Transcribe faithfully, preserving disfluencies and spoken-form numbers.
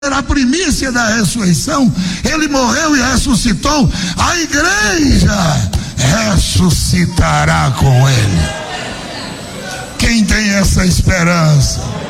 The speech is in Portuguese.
a primícia da ressurreição, ele morreu e ressuscitou, a igreja ressuscitará com ele. Quem tem essa esperança?